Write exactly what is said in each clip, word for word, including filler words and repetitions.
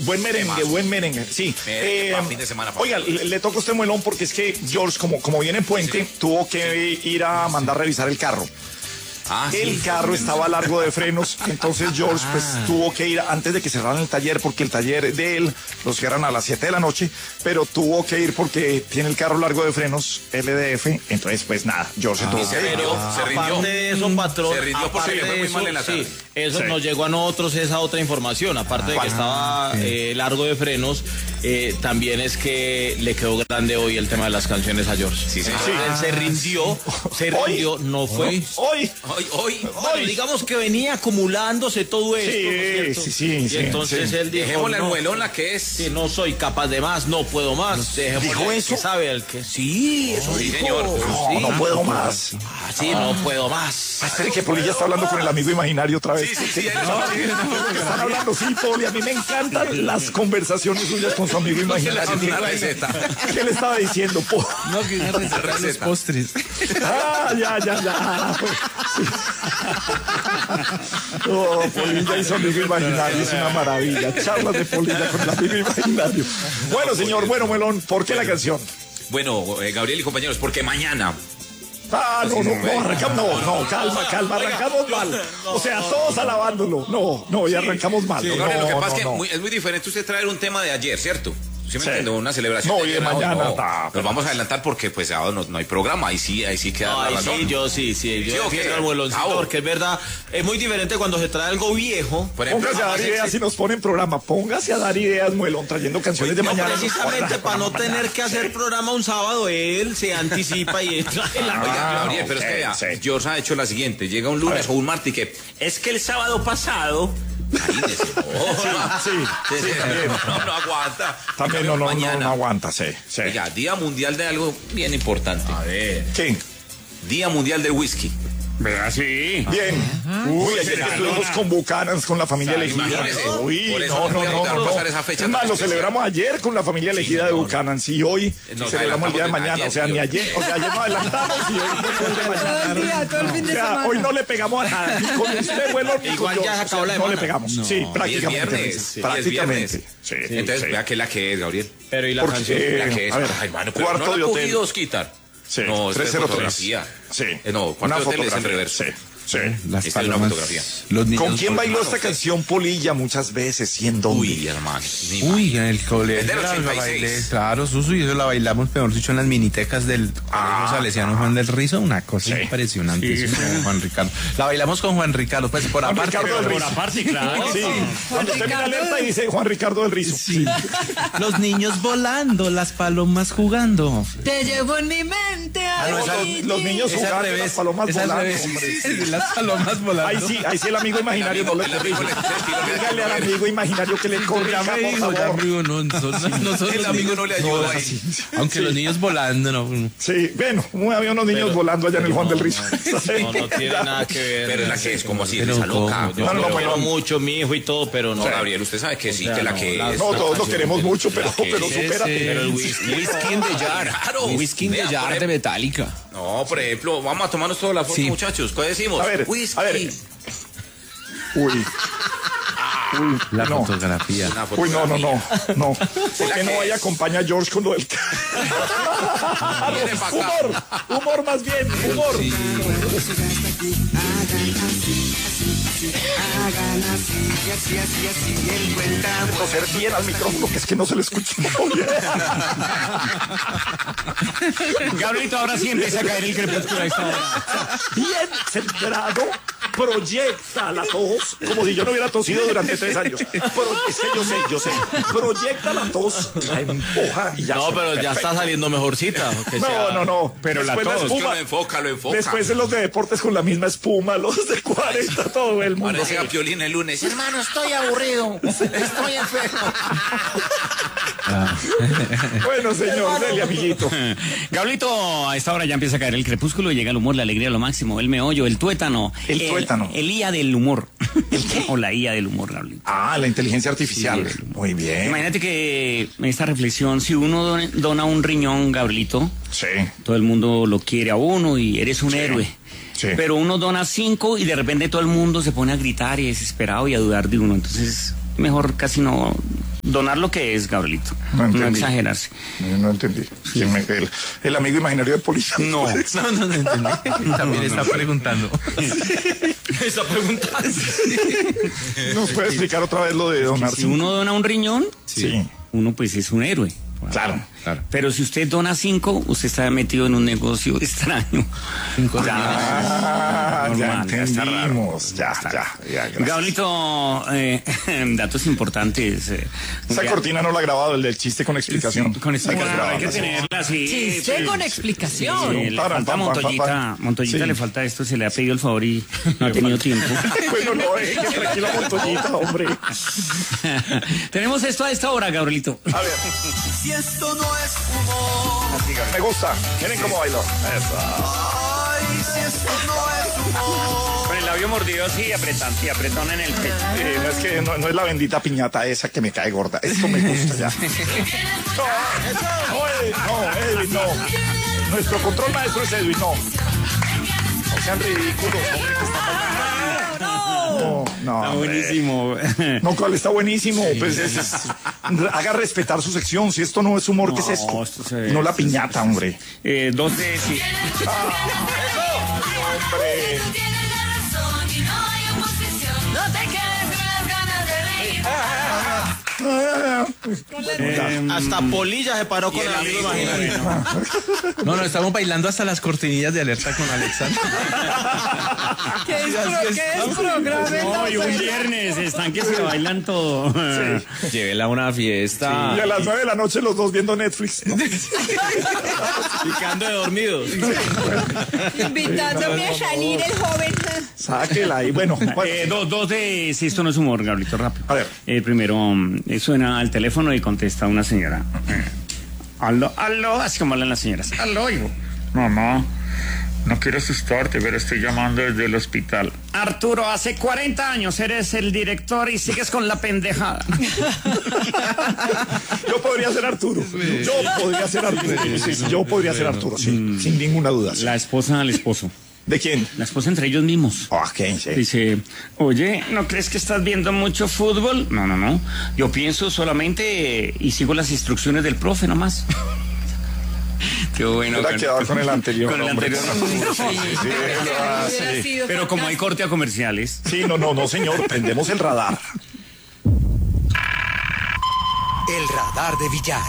buen merengue, buen merengue, sí. Eh, fin de semana, oiga, le, le toca a usted muelón porque es que George, como, como viene en puente, sí, tuvo que ir a mandar revisar el carro. Ah, el sí, carro estaba largo de frenos, entonces George pues ah. tuvo que ir antes de que cerraran el taller, porque el taller de él lo cierran a las siete de la noche, pero tuvo que ir porque tiene el carro largo de frenos, L D F, entonces pues nada, George ah, tuvo que ir. Ah. Se rindió. Aparte de eso, patrón, se rindió porque le fue muy mal en la tarde. Sí, eso sí. Nos llegó a nosotros esa otra información, aparte ah, de que estaba eh, largo de frenos, eh, también es que le quedó grande hoy el tema de las canciones a George. Sí, sí. Sí. Él se rindió, se rindió, ¿Hoy? no fue... Hoy. Hoy, hoy, bueno, hoy. digamos que venía acumulándose todo esto, sí, ¿no es cierto? Sí, sí, y sí. entonces sí. él dijo, dejémosle no, el muelón la que es. Si no soy capaz de más, no puedo más. ¿Dijo eso? Que sabe el que sí, eso sí, dijo. señor. No, sí. no puedo más. Ah, sí, no puedo más. Espere que Polilla está hablando con el amigo imaginario otra vez. Sí, sí, sí. No, sí, no, están hablando, sí, Poli. A mí me encantan las conversaciones suyas con su amigo imaginario. Una receta. ¿Qué le estaba diciendo, Poli? No, que una receta de los postres. Ah, ya, ya, ya. Sí. Oh, Polilla y su amigo imaginario es una maravilla. Charlas de Polilla con el amigo imaginario. Bueno, señor, bueno, Melón, ¿por qué la canción? Bueno, eh, Gabriel y compañeros, porque mañana... Ah, no, no, no, arrancamos, no, no, calma, calma, arrancamos mal. O sea, todos alabándolo. No, no, y arrancamos mal. Sí, no, no, lo que pasa no, es que no. muy, es muy diferente usted traer un tema de ayer, ¿cierto? ¿Sí me Sí. entiendo? Una celebración. No, y de ayer, mañana. No, ta, nos vamos a adelantar porque pues sábado no, no hay programa. Ahí sí, ahí sí queda No, la ahí razón. sí, yo sí, sí, yo ¿Sí o qué? defiendo al mueloncito, Bravo. porque es verdad, es muy diferente cuando se trae algo viejo. Por ejemplo, Póngase a dar vamos ideas a- si nos ponen programa. Póngase a dar ideas, Muelón, trayendo canciones de No, mañana. precisamente para no tener que hacer programa un sábado, él se anticipa y entra en la... Oiga, Gabriel, pero ok, es que vea, sí. George ha hecho la siguiente, llega un lunes o un martes y que es que el sábado pasado... Imagínese, oh, Sí, sí, sí, también. no, no aguanta. También no, no, no, Mañana. no aguanta, sí, sí. Oiga, Día Mundial de algo bien importante. A ver. ¿Qué? Día Mundial del Whisky. ¿Verdad? Sí. Bien. Uy, ayer que estuvimos con Buchanan's, con la familia elegida. imagínese. Uy, Por eso no, no no, voy a no, dejar no. pasar esa fecha Es más, tan lo especial. celebramos ayer con la familia elegida de Buchanan's y hoy Nos celebramos el día de adelantamos mañana. ayer, O sea, ni tío. ayer, o sea, ayer nos adelantamos y hoy no el día de mañana. Todo el día, todo el fin de O sea, semana. hoy no le pegamos a nada. Ni con usted, bueno, ni con Igual yo. ya se acabó la No le semana. pegamos. No. Sí, Y es prácticamente. viernes. sí, y es Prácticamente. viernes. Sí, Entonces, sí. vea que la que es, Gabriel. Pero y la Porque, canción. eh, La que es. a ver, Ay, mano, pero cuarto no de la hotel. podido quitar. Sí, No, esta es trescientos tres. fotografía. Sí. Eh, no, cuarto de hotel es en reverso. Sí, sí. Las Esta es una palomas, fotografía. los niños ¿Con quién bailó volando. esta canción Polilla muchas veces? ¿Y en dónde? Uy, hermano. ni Uy, en el colegio. Es del la ochenta y seis. bailé, claro, Susu, y eso la bailamos, peor dicho, en las minitecas del Colegio Salesiano Juan del Rizo, una cosa Sí. impresionante. Sí, con Juan Ricardo. La bailamos con Juan Ricardo, pues por Juan aparte. Ricardo del pero- Rizo. aparte, claro. Sí, cuando usted mira Ricardo alerta y del- dice Juan Ricardo del Rizo. Sí. Los niños volando, las palomas jugando. Te llevo en mi mente a No, los, los niños Es al jugando, revés. las palomas es al volando, revés. hombre. Las palomas volando. Ahí sí, ahí sí el amigo imaginario no le El amigo corrige. le- le tiró de- Dígale al amigo imaginario que le corrija, Ya me por dijo, ya favor. me dijo, no, no, son- no son El los amigo niños- no le ayuda ahí. Aunque Sí. los niños volando, no. Sí, bueno, había unos niños volando allá en el Juan del Rizo. No, no tiene nada que ver. Pero la que es como así, Pero esa loca. ¿cómo? Yo No, no, lo no, quiero no. mucho, mi hijo y todo, pero no. No, Gabriel, usted sabe que sí, sea, que la no, que la- es. No, todos lo queremos mucho, pero, que pero es supérate. Pero el whisky. Whisky in the Jar. Claro. Whisky in the Vea, por Jar de ejemplo- Metallica. No, por ejemplo, vamos a tomarnos todas las fotos, Sí. muchachos. ¿Qué decimos? A ver, Whisky. a ver. Uy. Uy, La no. fotografía. Una Uy, no, no, no, no. ¿Por ¿Será qué no que vaya a es? acompañar a George con lo del... Viene pa' acá. Humor, humor más bien, humor. Toser bien al micrófono, que es que no se le escucha muy bien. Gabrielito, ahora sí empieza a caer el crepúsculo a esta hora. Bien centrado, proyecta la tos, como si yo no hubiera tosido durante tres años. Pro- es que yo sé, yo sé. Proyecta la tos, la empuja y ya. No, pero ya está saliendo mejorcita. que No, sea- no, no. Pero la Después tos, Que espuma. lo enfoca, lo enfoca. Después en los de deportes con la misma espuma, los de cuarenta, todo el mundo. Parece a Piolín el lunes. Hermano, estoy aburrido. Estoy enfermo. Bueno, señor, dele, amiguito. Gabrielito, a esta hora ya empieza a caer el crepúsculo y llega el humor, la alegría, lo máximo, el meollo, el tuétano. El tuétano. El I A del humor. ¿El qué? O la I A del humor, Gabrielito. Ah, la inteligencia artificial. Sí. Muy bien. Imagínate que en esta reflexión, si uno don- dona un riñón, Gabrielito, Sí. todo el mundo lo quiere a uno y eres un Sí. héroe. Sí. Pero uno dona cinco y de repente todo el mundo se pone a gritar y desesperado y a dudar de uno. Entonces, mejor casi no donar lo que es, Gabrielito. No No, entendí. exagerarse. No, no entendí. ¿Quién me- el, el amigo imaginario de policía. No. No, no, no entendí. También está preguntando. Está preguntando. ¿Nos puede explicar otra vez lo de donar? Si uno dona un riñón, Sí. uno pues es un héroe. Claro. Claro. Pero si usted dona cinco, usted está metido en un negocio extraño. Cinco Ah, ya Normal, ya está raro. entendimos. Ya, ya, ya. gracias. Gabrielito, eh, datos importantes. eh, Esa ya- cortina no la ha grabado, el del chiste con explicación. Con explicación, Hay que hay que grabarla. tenerla así. Chiste sí. con explicación. Sí, le Paran, falta a pam, pam, Montoyita, pam, pam. Montoyita Sí. le falta esto, se le ha pedido el favor y no ha tenido tiempo. Bueno, no, eh, que tranquila, Montoyita, hombre. Tenemos esto a esta hora, Gabrielito. A ver. Si esto no es humor, Me gusta. Miren cómo bailo. Eso. ay, si esto no es humor. Con el labio mordido así, apretante y apretón en el pecho. Eh, no es que no, no es la bendita piñata esa que me cae gorda. Esto me gusta ya. No, no, Edwin, no, Edwin, no. Nuestro control maestro es Edwin, no. No sean ridículos, hombre, que están bailando. No, no. Está hombre. buenísimo. No, cuál está buenísimo. Pues es- es- haga respetar su sección. Si esto no es humor, ¿qué es esto? No, esto se ve- No la piñata, hombre. Eh, doce, sí. Hombre. No te quedes con las ganas de reír. Hasta Polilla se paró con el amigo imaginario. No, no, estamos bailando hasta las cortinillas de alerta con Alexandra. ¿Qué es, pro, ¿qué es programa? No, y un viernes están que se bailan todo. Llévela a una fiesta. Y a las nueve de la noche los dos viendo Netflix. ¿no? Picando de dormidos. Invitándome a salir el joven. Sáquela ahí. Bueno, bueno. Eh, dos, dos de si esto no es humor, Gabrielito, rápido. A ver. Eh, primero, um, eh, suena al teléfono y contesta una señora. Eh, aló, aló, así como hablan las señoras. Aló, hijo. Mamá, no quiero asustarte, pero estoy llamando desde el hospital. Arturo, hace cuarenta años eres el director y sigues con la pendejada. Yo podría ser Arturo. Yo podría ser Arturo. Sí, sí, yo podría ser Arturo, sí, sin ninguna duda. sí. La esposa al esposo. ¿De quién? La esposa entre ellos mismos. Ah, ¿qué? Sí. Dice, oye, ¿no crees que estás viendo mucho fútbol? No, no, no. Yo pienso solamente eh, y sigo las instrucciones del profe nomás. Qué bueno. Hubiera quedado con el anterior. Con el hombre. anterior. Sí, sí, sí, ah, Hubiera sí. sido Pero como hay fantástico. corte a comerciales. Sí, no, no, no, señor. Prendemos el radar. El radar de billar.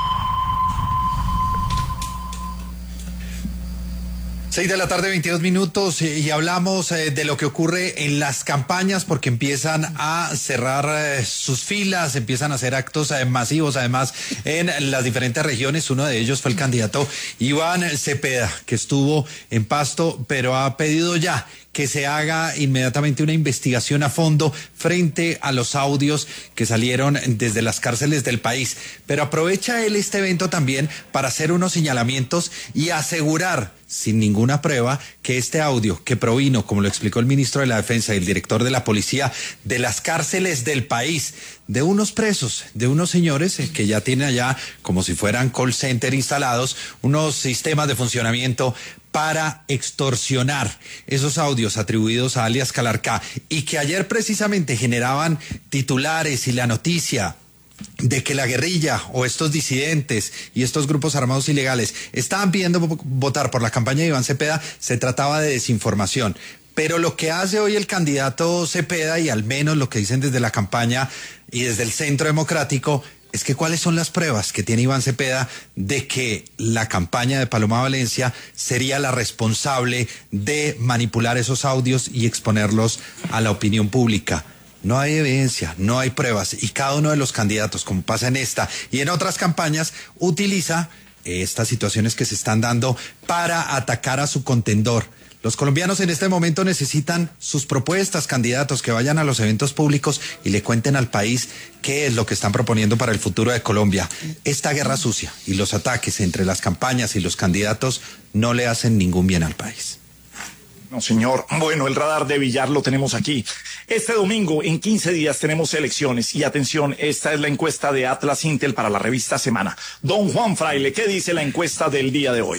Seis de la tarde, veintidós minutos, eh, y hablamos eh, de lo que ocurre en las campañas porque empiezan a cerrar eh, sus filas, empiezan a hacer actos eh, masivos, además en las diferentes regiones. Uno de ellos fue el candidato Iván Cepeda, que estuvo en Pasto, pero ha pedido ya que se haga inmediatamente una investigación a fondo frente a los audios que salieron desde las cárceles del país. Pero aprovecha él este evento también para hacer unos señalamientos y asegurar, sin ninguna prueba, que este audio que provino, como lo explicó el ministro de la Defensa y el director de la Policía, de las cárceles del país, de unos presos, de unos señores eh, que ya tienen allá, como si fueran call center instalados, unos sistemas de funcionamiento para extorsionar. Esos audios atribuidos a alias Calarcá y que ayer precisamente generaban titulares y la noticia de que la guerrilla o estos disidentes y estos grupos armados ilegales estaban pidiendo votar por la campaña de Iván Cepeda, se trataba de desinformación. Pero lo que hace hoy el candidato Cepeda, y al menos lo que dicen desde la campaña y desde el Centro Democrático, es que cuáles son las pruebas que tiene Iván Cepeda de que la campaña de Paloma Valencia sería la responsable de manipular esos audios y exponerlos a la opinión pública. No hay evidencia, no hay pruebas, y cada uno de los candidatos, como pasa en esta y en otras campañas, utiliza estas situaciones que se están dando para atacar a su contendor. Los colombianos en este momento necesitan sus propuestas, candidatos que vayan a los eventos públicos y le cuenten al país qué es lo que están proponiendo para el futuro de Colombia. Esta guerra sucia y los ataques entre las campañas y los candidatos no le hacen ningún bien al país. No, señor. Bueno, el radar de billar lo tenemos aquí. Este domingo, en quince días, tenemos elecciones. Y atención, esta es la encuesta de Atlas Intel para la revista Semana. Don Juan Fraile, ¿qué dice la encuesta del día de hoy?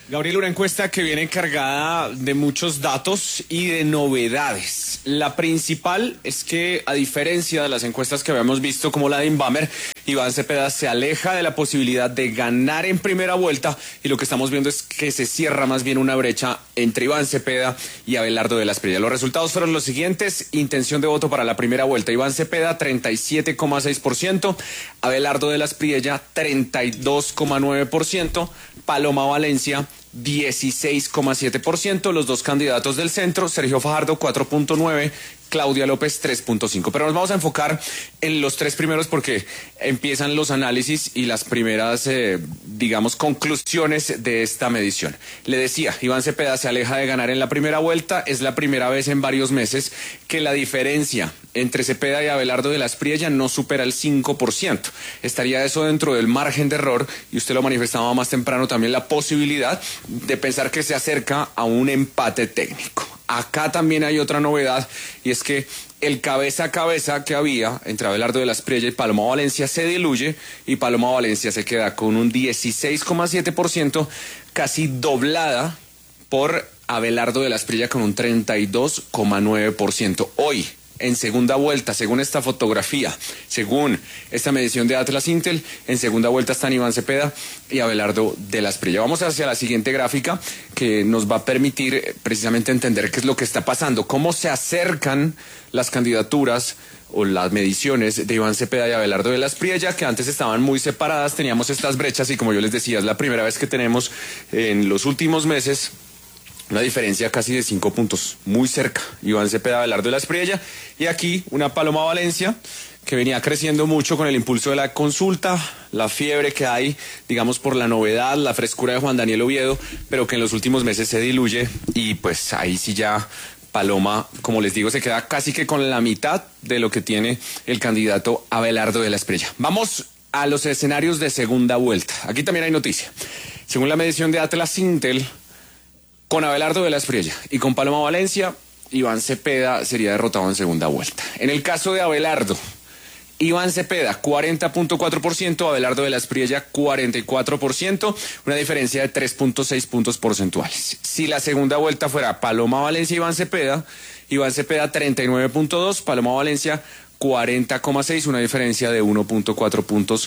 Gabriel, una encuesta que viene cargada de muchos datos y de novedades. La principal es que, a diferencia de las encuestas que habíamos visto como la de Inbamer, Iván Cepeda se aleja de la posibilidad de ganar en primera vuelta, y lo que estamos viendo es que se cierra más bien una brecha entre Iván Cepeda y Abelardo de la Espriella. Los resultados fueron los siguientes: intención de voto para la primera vuelta, Iván Cepeda treinta y siete coma seis por ciento, Abelardo de la Espriella treinta y dos coma nueve por ciento, Paloma Valencia dieciséis coma siete por ciento, los dos candidatos del centro, Sergio Fajardo cuatro punto nueve, Claudia López tres punto cinco. Pero nos vamos a enfocar en los tres primeros porque empiezan los análisis y las primeras, eh, digamos, conclusiones de esta medición. Le decía, Iván Cepeda se aleja de ganar en la primera vuelta. Es la primera vez en varios meses que la diferencia entre Cepeda y Abelardo de la Espriella no supera el cinco por ciento. Estaría eso dentro del margen de error, y usted lo manifestaba más temprano también, la posibilidad de pensar que se acerca a un empate técnico. Acá también hay otra novedad, y es que el cabeza a cabeza que había entre Abelardo de la Espriella y Paloma Valencia se diluye, y Paloma Valencia se queda con un dieciséis coma siete por ciento, casi doblada por Abelardo de la Espriella con un treinta y dos coma nueve por ciento. Hoy, en segunda vuelta, según esta fotografía, según esta medición de Atlas Intel, en segunda vuelta están Iván Cepeda y Abelardo de la Espriella. Vamos hacia la siguiente gráfica que nos va a permitir precisamente entender qué es lo que está pasando, cómo se acercan las candidaturas o las mediciones de Iván Cepeda y Abelardo de la Espriella, que antes estaban muy separadas, teníamos estas brechas, y como yo les decía, es la primera vez que tenemos en los últimos meses una diferencia casi de cinco puntos, muy cerca, Iván Cepeda, Abelardo de la Espriella, y aquí una Paloma Valencia que venía creciendo mucho con el impulso de la consulta, la fiebre que hay, digamos, por la novedad, la frescura de Juan Daniel Oviedo, pero que en los últimos meses se diluye, y pues ahí sí ya Paloma, como les digo, se queda casi que con la mitad de lo que tiene el candidato Abelardo de la Espriella. Vamos a los escenarios de segunda vuelta. Aquí también hay noticia. Según la medición de Atlas Intel, con Abelardo de la Espriella y con Paloma Valencia, Iván Cepeda sería derrotado en segunda vuelta. En el caso de Abelardo, Iván Cepeda, cuarenta punto cuatro por ciento, Abelardo de la Espriella, cuarenta y cuatro por ciento, una diferencia de tres punto seis puntos porcentuales. Si la segunda vuelta fuera Paloma Valencia y Iván Cepeda, Iván Cepeda treinta y nueve punto dos, Paloma Valencia cuarenta coma seis, una diferencia de uno punto cuatro puntos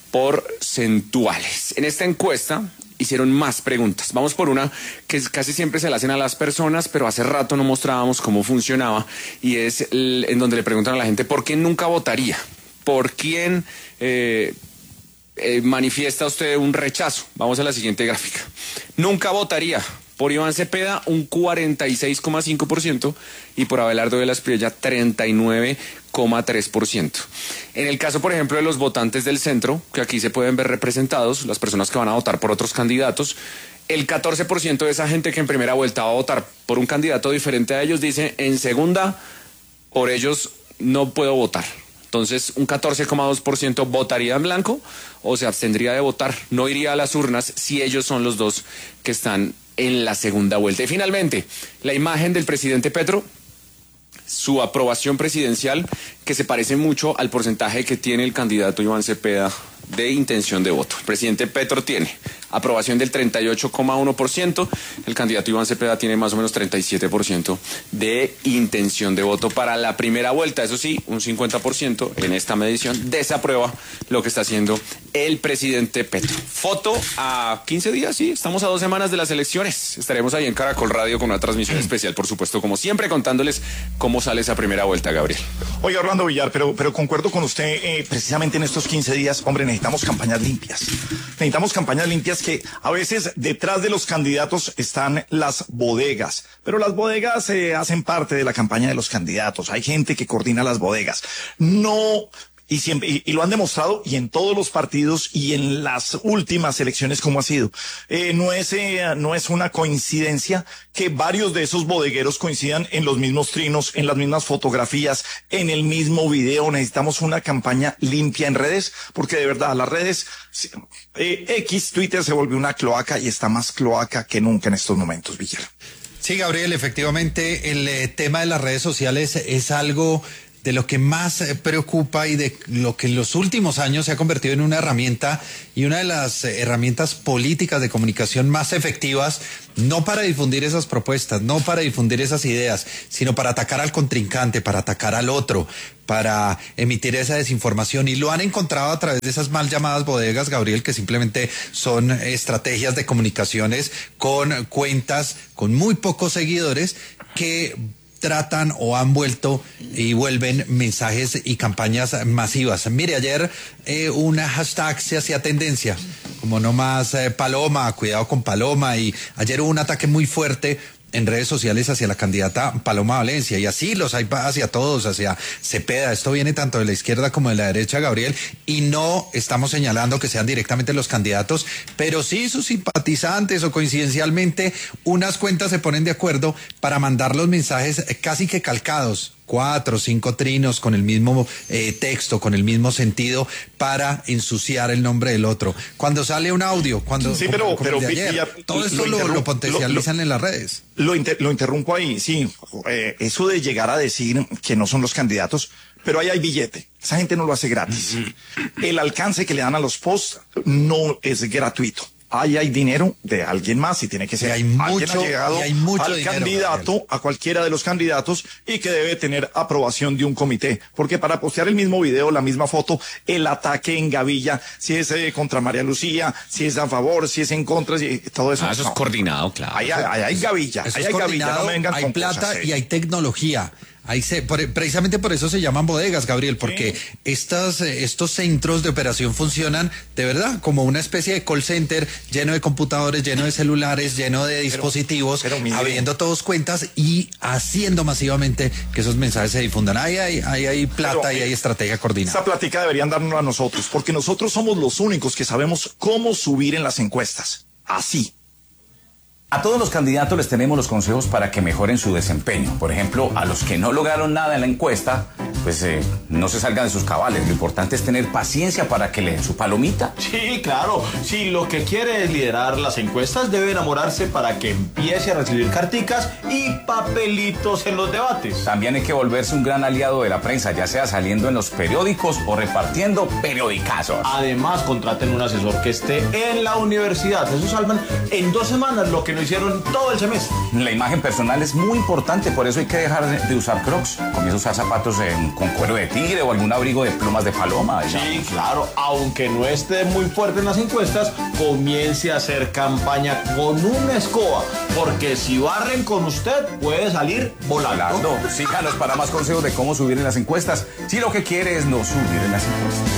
porcentuales. En esta encuesta hicieron más preguntas. Vamos por una que casi siempre se la hacen a las personas, pero hace rato no mostrábamos cómo funcionaba, y es el, en donde le preguntan a la gente por qué nunca votaría, por quién eh, eh, manifiesta usted un rechazo. Vamos a la siguiente gráfica. Nunca votaría por Iván Cepeda, un cuarenta y seis coma cinco por ciento, y por Abelardo de la Espriella, treinta y nueve coma tres por ciento. En el caso, por ejemplo, de los votantes del centro, que aquí se pueden ver representados, las personas que van a votar por otros candidatos, el catorce por ciento de esa gente que en primera vuelta va a votar por un candidato diferente a ellos dice, en segunda, por ellos no puedo votar. Entonces, un catorce coma dos por ciento votaría en blanco o se abstendría de votar, no iría a las urnas si ellos son los dos que están en la segunda vuelta. Y finalmente, la imagen del presidente Petro, su aprobación presidencial, que se parece mucho al porcentaje que tiene el candidato Iván Cepeda de intención de voto. El presidente Petro tiene aprobación del treinta y ocho coma uno por ciento, el candidato Iván Cepeda tiene más o menos treinta y siete por ciento de intención de voto para la primera vuelta. Eso sí, un cincuenta por ciento en esta medición desaprueba lo que está haciendo el presidente Petro. Foto a quince días, sí, estamos a dos semanas de las elecciones. Estaremos ahí en Caracol Radio con una transmisión especial, por supuesto, como siempre, contándoles cómo sale esa primera vuelta, Gabriel. Oye, Orlando Villar, pero, pero concuerdo con usted, eh, precisamente en estos quince días, hombre, necesitamos campañas limpias. Necesitamos campañas limpias, que a veces detrás de los candidatos están las bodegas, pero las bodegas eh, hacen parte de la campaña de los candidatos. Hay gente que coordina las bodegas. No... Y siempre, y, y lo han demostrado, y en todos los partidos y en las últimas elecciones como ha sido. Eh, no es, eh, no es una coincidencia que varios de esos bodegueros coincidan en los mismos trinos, en las mismas fotografías, en el mismo video. Necesitamos una campaña limpia en redes, porque de verdad las redes, eh, X, Twitter se volvió una cloaca y está más cloaca que nunca en estos momentos, Villar. Sí, Gabriel, efectivamente el eh, tema de las redes sociales es algo de lo que más preocupa y de lo que en los últimos años se ha convertido en una herramienta y una de las herramientas políticas de comunicación más efectivas, no para difundir esas propuestas, no para difundir esas ideas, sino para atacar al contrincante, para atacar al otro, para emitir esa desinformación. Y lo han encontrado a través de esas mal llamadas bodegas, Gabriel, que simplemente son estrategias de comunicaciones con cuentas con muy pocos seguidores que tratan o han vuelto y vuelven mensajes y campañas masivas. Mire, ayer eh, una hashtag se hacía tendencia, como no más eh, Paloma, cuidado con Paloma, y ayer hubo un ataque muy fuerte en redes sociales hacia la candidata Paloma Valencia, y así los hay hacia todos, hacia Cepeda. Esto viene tanto de la izquierda como de la derecha, Gabriel, y no estamos señalando que sean directamente los candidatos, pero sí sus simpatizantes o coincidencialmente unas cuentas se ponen de acuerdo para mandar los mensajes casi que calcados, cuatro, cinco trinos con el mismo eh, texto, con el mismo sentido, para ensuciar el nombre del otro. Cuando sale un audio, cuando sí, pero, como, como pero de ayer, ya, todo esto lo, lo, lo potencializan lo, lo, en las redes. Lo, inter, lo interrumpo ahí, sí. Eh, eso de llegar a decir que no son los candidatos, pero ahí hay billete. Esa gente no lo hace gratis. El alcance que le dan a los posts no es gratuito. Ahí hay dinero de alguien más y tiene que ser y hay mucho, alguien allegado y hay mucho al dinero, candidato, Gabriel. A cualquiera de los candidatos, y que debe tener aprobación de un comité. Porque para postear el mismo video, la misma foto, el ataque en gavilla, si es eh, contra María Lucía, si es a favor, si es en contra, si, todo eso. Ah, eso no. es coordinado, claro. Ahí hay, hay gavilla, eso ahí es hay gavilla, no me vengan hay con plata cosas, eh. y hay tecnología. Ahí se, por, precisamente por eso se llaman bodegas, Gabriel, porque sí. estas, estos centros de operación funcionan de verdad como una especie de call center lleno de computadores, lleno de celulares, lleno de dispositivos, pero, pero abriendo todos cuentas y haciendo masivamente que esos mensajes se difundan. Ahí hay, ahí hay plata pero, y hay estrategia coordinada. Esa plática deberían darnos a nosotros, porque nosotros somos los únicos que sabemos cómo subir en las encuestas. Así. A todos los candidatos les tenemos los consejos para que mejoren su desempeño. Por ejemplo, a los que no lograron nada en la encuesta, pues eh, no se salgan de sus cabales. Lo importante es tener paciencia para que le den su palomita. Sí, claro. Si lo que quiere es liderar las encuestas, debe enamorarse para que empiece a recibir carticas y papelitos en los debates. También hay que volverse un gran aliado de la prensa, ya sea saliendo en los periódicos o repartiendo periodicazos. Además, contraten un asesor que esté en la universidad. Eso salvan en dos semanas lo que no hicieron todo el semestre. La imagen personal es muy importante, por eso hay que dejar de usar Crocs. Comienza a usar zapatos en, con cuero de tigre o algún abrigo de plumas de paloma. Digamos. Sí, claro, aunque no esté muy fuerte en las encuestas, comience a hacer campaña con una escoba, porque si barren con usted, puede salir volando. volando. Síganos para más consejos de cómo subir en las encuestas, si lo que quiere es no subir en las encuestas.